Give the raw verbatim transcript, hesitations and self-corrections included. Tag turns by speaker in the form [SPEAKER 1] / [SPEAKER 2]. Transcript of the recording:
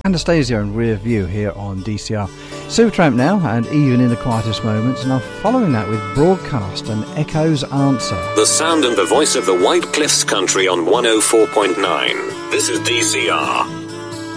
[SPEAKER 1] Anastasia and Rear View here on D C R. Supertramp now, and Even in the Quietest Moments, and I'm following that with Broadcast and Echo's Answer.
[SPEAKER 2] The sound and the voice of the White Cliffs country on one oh four point nine. This is D C R.